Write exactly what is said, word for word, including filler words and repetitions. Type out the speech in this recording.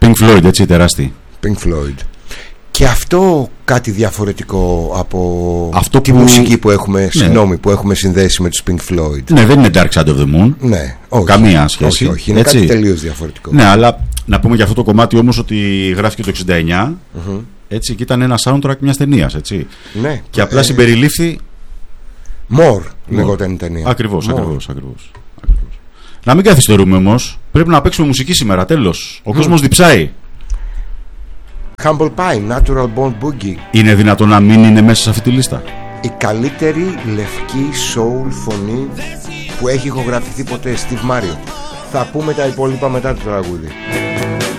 Pink Floyd, έτσι, τεράστιοι. Pink Floyd. Και αυτό κάτι διαφορετικό από αυτό τη που... μουσική που έχουμε, ναι. συγγνώμη, που έχουμε συνδέσει με τους Pink Floyd. Ναι, δεν είναι Dark Side of the Moon. Ναι, όχι. Καμία σχέση. Όχι, όχι, είναι έτσι. κάτι τελείως διαφορετικό. Ναι, αλλά να πούμε για αυτό το κομμάτι όμως ότι γράφτηκε το εξήντα εννιά. Mm-hmm. Έτσι, και ήταν ένα soundtrack μιας ταινίας, έτσι. Ναι. Και απλά ε... συμπεριλήφθη. More, λεγόταν η ταινία. Ακριβώς, ακριβώς, ακριβώς. Να μην καθυστερούμε όμως. Πρέπει να παίξουμε μουσική σήμερα, τέλος. Ο mm. κόσμος διψάει. Humble Pie, Natural Born Boogie. Είναι δυνατόν να μην είναι μέσα σε αυτή τη λίστα? Η καλύτερη λευκή soul φωνή που έχει ηχογραφηθεί ποτέ, Steve Marriott. Θα πούμε τα υπόλοιπα μετά το τραγούδι.